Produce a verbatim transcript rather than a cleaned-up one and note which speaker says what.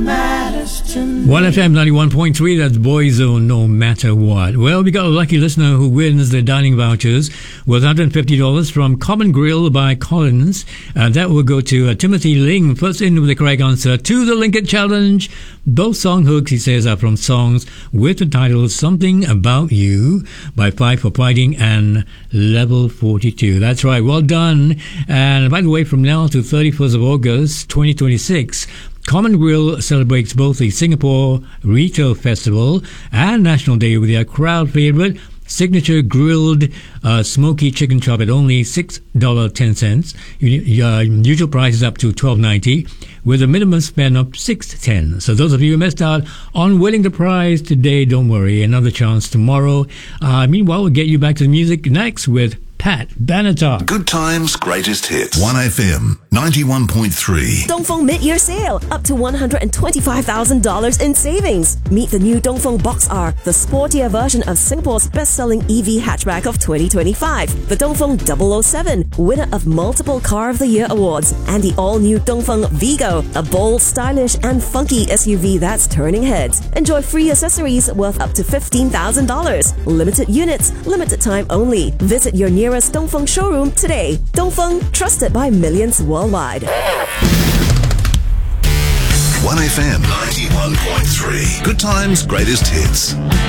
Speaker 1: one F M ninety-one point three, that's Boyzone, no matter what. Well, we got a lucky listener who wins the dining vouchers with one hundred fifty dollars from Common Grill by Collins. And that will go to uh, Timothy Ling, first in with the correct answer to the Linked Challenge. Both song hooks, he says, are from songs with the title Something About You by Five for Fighting and Level forty-two. That's right, well done. And by the way, from now to thirty-first of August twenty twenty-six, Common Grill celebrates both the Singapore Retail Festival and National Day with their crowd favorite signature grilled uh, smoky chicken chop at only six dollars and ten cents. Uh, usual price is up to twelve ninety with a minimum spend of six ten. So those of you who missed out on winning the prize today, don't worry, another chance tomorrow. Uh, meanwhile, we'll get you back to the music next with Pat Benatar.
Speaker 2: Good times, greatest hits. one F M ninety-one point three.
Speaker 3: Dongfeng mid-year sale, up to one hundred twenty-five thousand dollars in savings. Meet the new Dongfeng Box R, the sportier version of Singapore's best-selling E V hatchback of twenty twenty-five. The Dongfeng double oh seven, winner of multiple Car of the Year awards. And the all-new Dongfeng Vigo, a bold, stylish and funky S U V that's turning heads. Enjoy free accessories worth up to fifteen thousand dollars. Limited units, limited time only. Visit your nearest Dongfeng showroom today. Dongfeng, trusted by millions worldwide.
Speaker 2: one F M ninety-one point three. Good times, greatest hits.